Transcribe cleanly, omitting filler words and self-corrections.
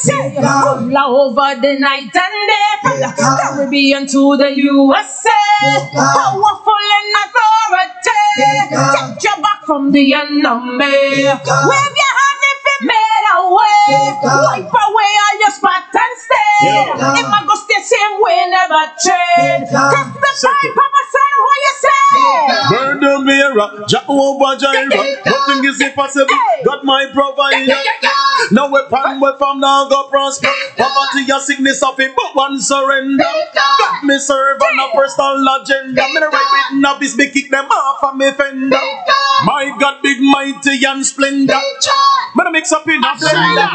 say, all over the night and day, from the Caribbean to the USA, powerful in authority, take you back from the enemy. Wave your hand if it made a way, wipe away all your spot and stain. If I go stay same way, never change. Testify, Papa said, what you say? Burn the mirror, Jehovah Jireh. Nothing is impossible, God my provider. No weapon from now go prosper. Poverty and sickness of him, but one surrender. God me serve on a personal agenda. Me right with nabbies, me kick them off of me fender. My God big, mighty and splendor. Me mix up in a blender.